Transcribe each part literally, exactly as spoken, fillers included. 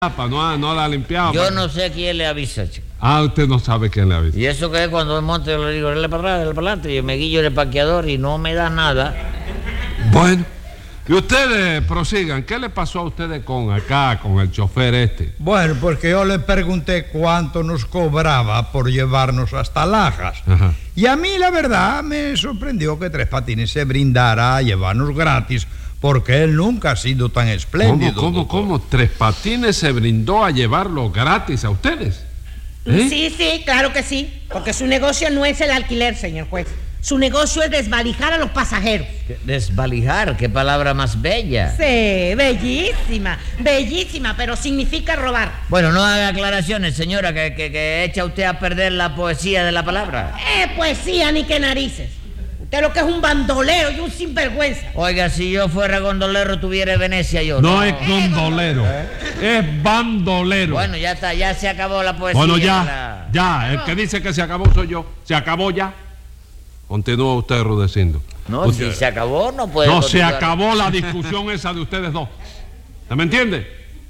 no, no la ha limpiado. Yo no sé quién le avisa, chico. Ah, usted no sabe quién le avisa. Y eso que es cuando me monte, yo le digo, dale para atrás, dale para adelante, y yo me guillo en el parqueador y no me da nada. Bueno, y ustedes prosigan. ¿Qué le pasó a ustedes con acá, con el chofer este? Bueno, porque yo le pregunté cuánto nos cobraba por llevarnos hasta Lajas. Ajá. Y a mí, la verdad, me sorprendió que Tres Patines se brindara a llevarnos gratis, porque él nunca ha sido tan espléndido. ¿Cómo, cómo, cómo? ¿Tres Patines se brindó a llevarlo gratis a ustedes? ¿Eh? Sí, sí, claro que sí. Porque su negocio no es el alquiler, señor juez. Su negocio es desvalijar a los pasajeros. ¿Qué? Desvalijar, qué palabra más bella. Sí, bellísima, bellísima, pero significa robar. Bueno, no haga aclaraciones, señora, que, que, que echa usted a perder la poesía de la palabra. Eh, poesía ni que narices. Usted lo que es un bandolero y un sinvergüenza. Oiga, si yo fuera gondolero, tuviera Venecia yo. No es gondolero, es bandolero. Bueno, ya está, ya se acabó la poesía. Bueno, ya, la... ya, el que dice que se acabó soy yo. Se acabó ya. Continúa usted, Rudecindo. No, Usted... si se acabó, no puede No, continuar. se acabó la discusión esa de ustedes dos. ¿Se me entiende?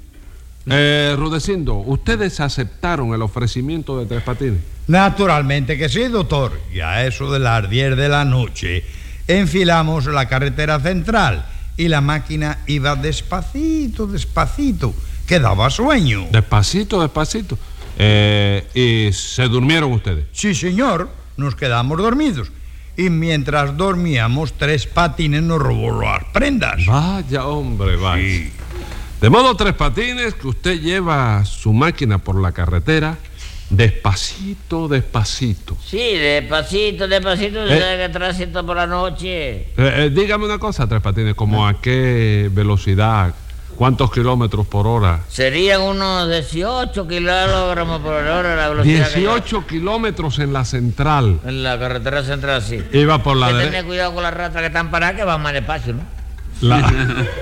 Eh, Rudecindo, ¿ustedes aceptaron el ofrecimiento de Tres Patines? Naturalmente que sí, doctor. Y a eso de las diez de la noche enfilamos la carretera central y la máquina iba despacito, despacito, que daba sueño. Despacito, despacito. Eh, ¿Y se durmieron ustedes? Sí, señor, nos quedamos dormidos. Y mientras dormíamos, Tres Patines nos robó las prendas. Vaya, hombre, vaya. Sí. De modo, Tres Patines, que usted lleva su máquina por la carretera despacito, despacito. Sí, despacito, despacito, Eh. ¿sabe que tránsito por la noche? Eh, eh, dígame una cosa, Tres Patines, ¿como a qué velocidad, cuántos kilómetros por hora? Serían unos dieciocho kilómetros por hora la velocidad. dieciocho kilómetros en la central. que yo- En la carretera central, sí. Iba por la Hay que derecha. tener cuidado con las ratas que están paradas, que van más despacio, ¿no? La...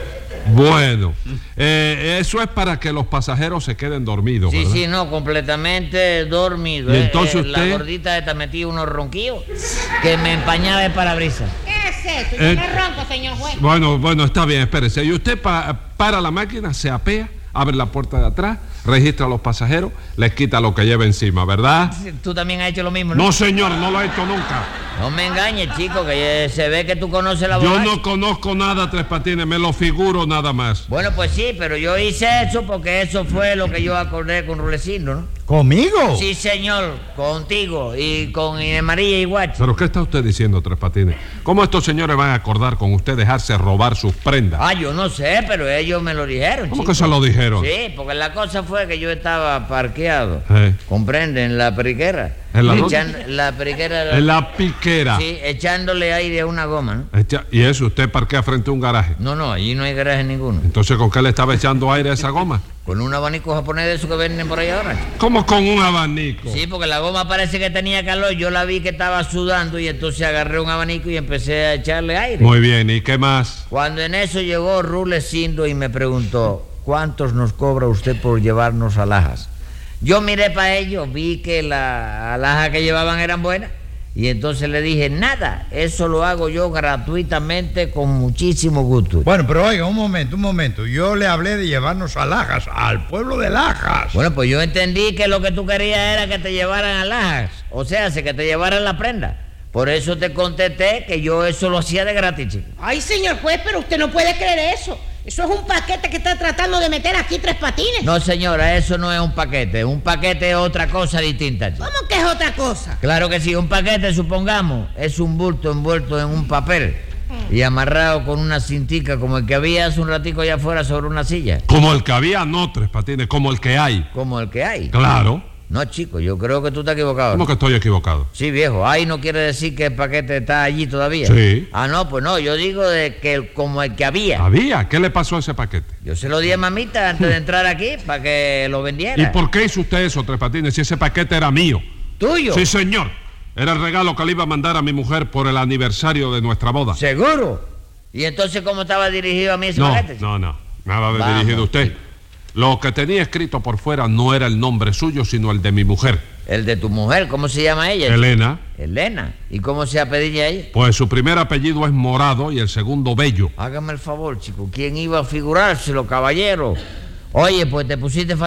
Bueno, eh, eso es para que los pasajeros se queden dormidos, Sí, ¿verdad? sí, no, completamente dormido. ¿Y eh, entonces eh, usted? La gordita esta metía unos ronquillos que me empañaba el parabrisas. ¿Qué es eso? Eh, Yo no ronco, señor juez. Bueno, bueno, está bien, espérese. Y usted pa- para la máquina, se apea, abre la puerta de atrás, registra a los pasajeros, les quita lo que lleva encima, ¿verdad? Tú también has hecho lo mismo, ¿no? No, señor, no lo he hecho nunca. No me engañes, chico, que eh, se ve que tú conoces la Yo borracha. no conozco nada, Tres Patines, me lo figuro nada más. Bueno, pues sí, pero yo hice eso porque eso fue lo que yo acordé con Rulecindo, ¿no? ¿Conmigo? Sí, señor, contigo y con Inés María y Guacho. ¿Pero qué está usted diciendo, Tres Patines? ¿Cómo estos señores van a acordar con usted dejarse robar sus prendas? Ah, yo no sé, pero ellos me lo dijeron, ¿Cómo chico. que se lo dijeron? Sí, porque la cosa fue que yo estaba parqueado, Sí. ¿comprende? En la periquera. ¿En la Echan- la periquera. En la piquera. Sí, echándole aire a una goma, ¿no? Echa- ¿Y eso? ¿Usted parquea frente a un garaje? No, no, allí no hay garaje ninguno. Entonces, ¿con qué le estaba echando aire a esa goma? Con un abanico japonés de esos que venden por ahí ahora. ¿Cómo con un abanico? Sí, porque la goma parece que tenía calor, yo la vi que estaba sudando y entonces agarré un abanico y empecé a echarle aire. Muy bien, ¿y qué más? Cuando en eso llegó Rulecindo y me preguntó, ¿cuántos nos cobra usted por llevarnos a Lajas? Yo miré para ellos, vi que las alhajas que llevaban eran buenas y entonces le dije, nada, eso lo hago yo gratuitamente con muchísimo gusto. Bueno, pero oiga, un momento, un momento. Yo le hablé de llevarnos a Lajas, al pueblo de Lajas. Bueno, pues yo entendí que lo que tú querías era que te llevaran a Lajas, o sea, que te llevaran la prenda. Por eso te contesté que yo eso lo hacía de gratis, chico. Ay, señor juez, pero usted no puede creer eso. Eso es un paquete que está tratando de meter aquí Tres Patines. No, señora, eso no es un paquete. Un paquete es otra cosa distinta, chico. ¿Cómo que es otra cosa? Claro que sí, un paquete, supongamos, es un bulto envuelto en un papel y amarrado con una cintica como el que había hace un ratico allá afuera sobre una silla. Como el que había, no, Tres Patines, como el que hay. Como el que hay. Claro. No, chico, yo creo que tú estás equivocado. ¿Cómo que estoy equivocado? Sí, viejo, ahí no quiere decir que el paquete está allí todavía. Sí. Ah, no, pues no, yo digo de que el- como el que había. ¿Había? ¿Qué le pasó a ese paquete? Yo se lo di a mamita antes de entrar aquí para que lo vendiera. ¿Y por qué hizo usted eso, Tres Patines, si ese paquete era mío? ¿Tuyo? Sí, señor. Era el regalo que le iba a mandar a mi mujer por el aniversario de nuestra boda. ¿Seguro? ¿Y entonces cómo estaba dirigido a mí ese No, paquete? chico? no, no. Nada de Vamos, dirigido a usted. chico. Lo que tenía escrito por fuera no era el nombre suyo, sino el de mi mujer. El de tu mujer, ¿cómo se llama ella? chico? Elena. Elena. ¿Y cómo se apellida ella? Pues su primer apellido es Morado y el segundo Bello. Hágame el favor, chico. ¿Quién iba a figurárselo, caballero? Oye, pues te pusiste